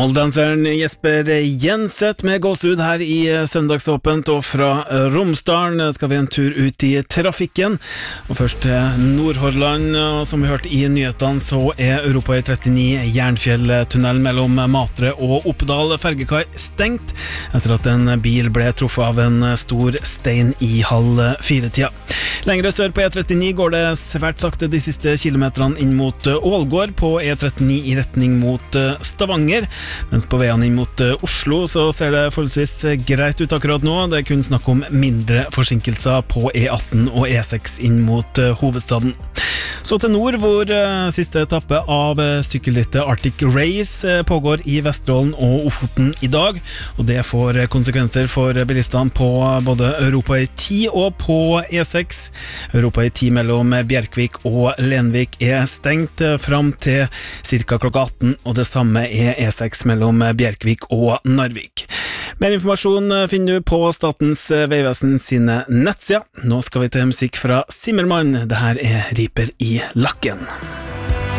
Moldanseren Jesper Jenseth med gåsehud her i Søndagsåpent, og fra Romsdalen skal vi en tur ut i trafikken. Og først til Nordhordland, og som vi hørte i nyhetene så Europa i 39 Jernfjelltunnel mellom Matre og Oppdal fergekai stengt etter at en bil ble truffet av en stor stein i halv 4-tida. Lengre sør på E39 går det svært sakte de siste kilometerne inn mot Ålgård på E39 i retning mot Stavanger, mens på veien inn mot Oslo så ser det forholdsvis greit ut akkurat nå. Det er kun snakk om mindre forsinkelser på E18 og E6 inn mot hovedstaden. Så til nord, hvor siste etappe av sykkelrittet Arctic Race pågår i Vesterålen og Ofoten i dag, og det får konsekvenser for bilistene på både Europa i 10 og på E6. Europa i 10 mellom Bjerkvik og Lenvik er stengt fram til cirka klokka 18, og det samme er E6 mellom Bjerkvik og Narvik. Mer informasjon finner du på Statens Vegvesen sine nettsider. Nå skal vi til musikk fra Zimmermann. Det her er Riper i lakken.